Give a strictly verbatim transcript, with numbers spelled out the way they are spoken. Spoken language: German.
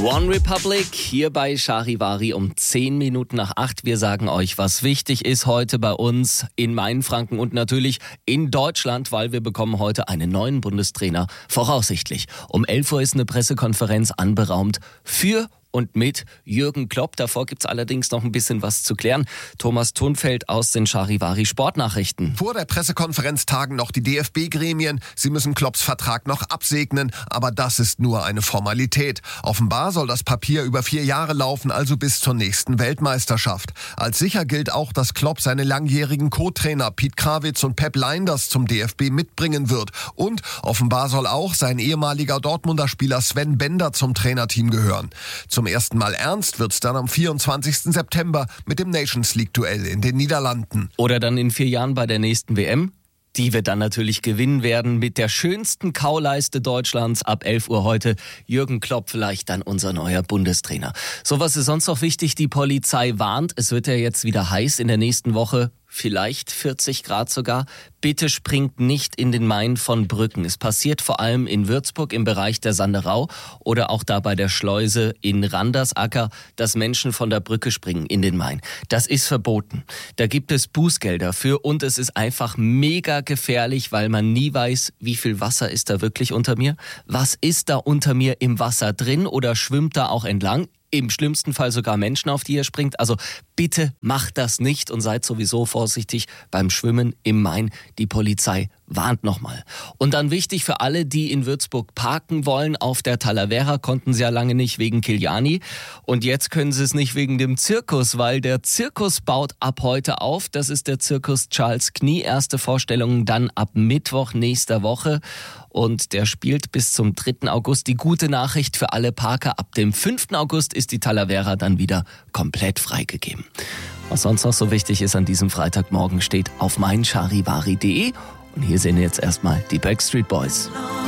One Republic hier bei Charivari um zehn Minuten nach acht. Wir sagen euch, was wichtig ist heute bei uns in Mainfranken und natürlich in Deutschland, weil wir bekommen heute einen neuen Bundestrainer, voraussichtlich. Um elf Uhr ist eine Pressekonferenz anberaumt für und mit Jürgen Klopp. Davor gibt's allerdings noch ein bisschen was zu klären. Thomas Thunfeld aus den Charivari Sportnachrichten. Vor der Pressekonferenz tagen noch die D F B-Gremien. Sie müssen Klopps Vertrag noch absegnen, aber das ist nur eine Formalität. Offenbar soll das Papier über vier Jahre laufen, also bis zur nächsten Weltmeisterschaft. Als sicher gilt auch, dass Klopp seine langjährigen Co-Trainer Piet Krawitz und Pep Lijnders zum D F B mitbringen wird. Und offenbar soll auch sein ehemaliger Dortmunder Spieler Sven Bender zum Trainerteam gehören. Zum ersten Mal ernst wird's dann am vierundzwanzigsten September mit dem Nations League-Duell in den Niederlanden. Oder dann in vier Jahren bei der nächsten W M, die wir dann natürlich gewinnen werden mit der schönsten Kauleiste Deutschlands ab elf Uhr heute. Jürgen Klopp vielleicht dann unser neuer Bundestrainer. So, was ist sonst noch wichtig? Die Polizei warnt, es wird ja jetzt wieder heiß in der nächsten Woche. Vielleicht vierzig Grad sogar. Bitte springt nicht in den Main von Brücken. Es passiert vor allem in Würzburg im Bereich der Sanderau oder auch da bei der Schleuse in Randersacker, dass Menschen von der Brücke springen in den Main. Das ist verboten. Da gibt es Bußgelder für und es ist einfach mega gefährlich, weil man nie weiß, wie viel Wasser ist da wirklich unter mir. Was ist da unter mir im Wasser drin oder schwimmt da auch entlang? Im schlimmsten Fall sogar Menschen, auf die ihr springt. Also bitte macht das nicht und seid sowieso vorsichtig beim Schwimmen im Main. Die Polizei warnt nochmal. Und dann wichtig für alle, die in Würzburg parken wollen, auf der Talavera konnten sie ja lange nicht wegen Kiliani. Und jetzt können sie es nicht wegen dem Zirkus, weil der Zirkus baut ab heute auf. Das ist der Zirkus Charles Knie. Erste Vorstellungen dann ab Mittwoch nächster Woche. Und der spielt bis zum dritten August. Die gute Nachricht für alle Parker: ab dem fünften August ist die Talavera dann wieder komplett freigegeben. Was sonst noch so wichtig ist an diesem Freitagmorgen, steht auf mein charivari punkt de. Und hier sehen jetzt erstmal die Backstreet Boys.